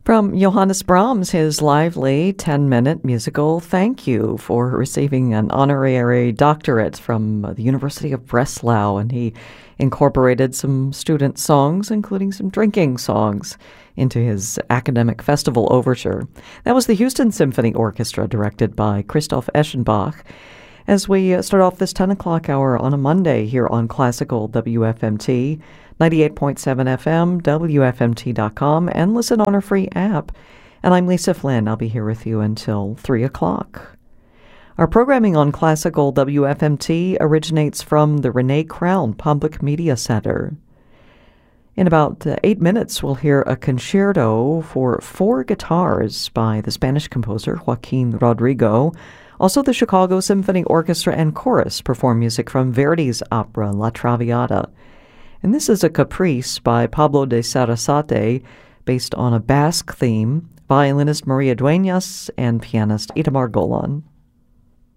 From Johannes Brahms, his lively 10-minute musical thank you for receiving an honorary doctorate from the University of Breslau, and he incorporated some student songs, including some drinking songs, into his academic festival overture. That was the Houston Symphony Orchestra, directed by Christoph Eschenbach. As we start off this 10 o'clock hour on a Monday here on Classical WFMT, 98.7 FM, WFMT.com, and listen on our free app. And I'm Lisa Flynn. I'll be here with you until 3 o'clock. Our programming on Classical WFMT originates from the Renee Crown Public Media Center. In about 8 minutes, we'll hear a concerto for 4 guitars by the Spanish composer Joaquin Rodrigo. Also, the Chicago Symphony Orchestra and Chorus perform music from Verdi's opera La Traviata. And this is a caprice by Pablo de Sarasate, based on a Basque theme, violinist Maria Dueñas and pianist Itamar Golan.